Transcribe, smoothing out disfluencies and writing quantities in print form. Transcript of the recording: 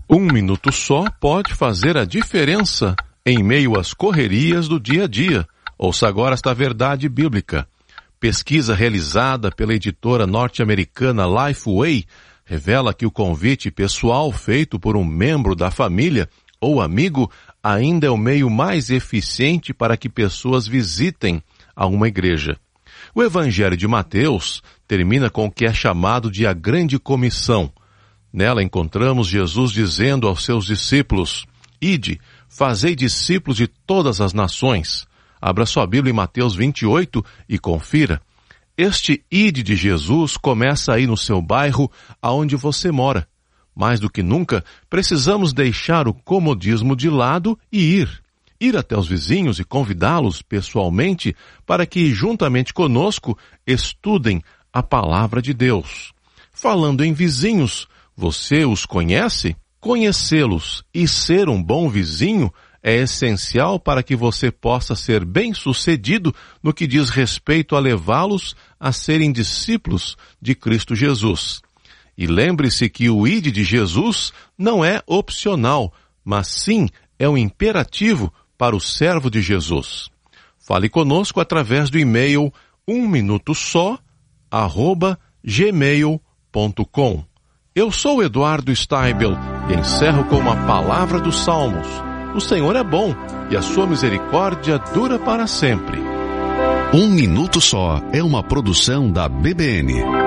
Um minuto só pode fazer a diferença em meio às correrias do dia a dia. Ouça agora esta verdade bíblica. Pesquisa realizada pela editora norte-americana Lifeway revela que o convite pessoal feito por um membro da família ou amigo ainda é o meio mais eficiente para que pessoas visitem a uma igreja. O Evangelho de Mateus termina com o que é chamado de a Grande Comissão. Nela encontramos Jesus dizendo aos seus discípulos: Ide, fazei discípulos de todas as nações. Abra sua Bíblia em Mateus 28 e confira. Este ide de Jesus começa aí no seu bairro, aonde você mora. Mais do que nunca, precisamos deixar o comodismo de lado e ir até os vizinhos e convidá-los pessoalmente para que, juntamente conosco, estudem a palavra de Deus. Falando em vizinhos, você os conhece? Conhecê-los e ser um bom vizinho é essencial para que você possa ser bem-sucedido no que diz respeito a levá-los a serem discípulos de Cristo Jesus. E lembre-se que o ide de Jesus não é opcional, mas sim é um imperativo para o servo de Jesus. Fale conosco através do e-mail uminutosó@gmail.com. Eu sou Eduardo Steibel e encerro com uma palavra dos Salmos. O Senhor é bom e a sua misericórdia dura para sempre. Um Minuto Só é uma produção da BBN.